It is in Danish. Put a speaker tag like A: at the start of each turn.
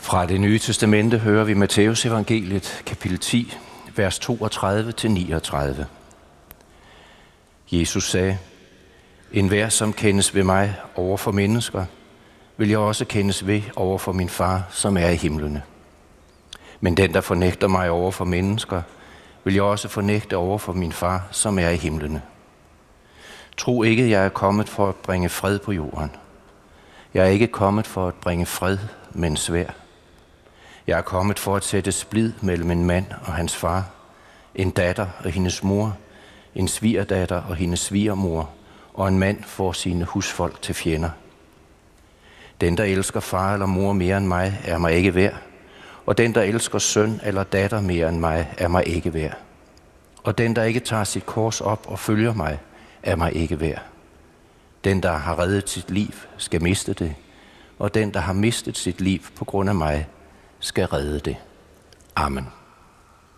A: Fra Det Nye Testamente hører vi Matthæus evangeliet, kapitel 10, vers 32-39. Jesus sagde, enhver som kendes ved mig over for mennesker, vil jeg også kendes ved over for min far, som er i himlene. Men den, der fornægter mig over for mennesker, vil jeg også fornægte over for min far, som er i himlene. Tro ikke, jeg er kommet for at bringe fred på jorden. Jeg er ikke kommet for at bringe fred, men sværd. Jeg er kommet for at sætte splid mellem en mand og hans far, en datter og hendes mor, en svigerdatter og hendes svigermor, og en mand får sine husfolk til fjender. Den, der elsker far eller mor mere end mig, er mig ikke værd, og den, der elsker søn eller datter mere end mig, er mig ikke værd. Og den, der ikke tager sit kors op og følger mig, er mig ikke værd. Den, der har reddet sit liv, skal miste det, og den, der har mistet sit liv på grund af mig, skal redde det. Amen.